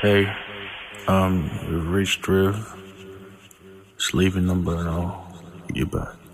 Hey, Rich Drift, sleeping them, but I'll get back.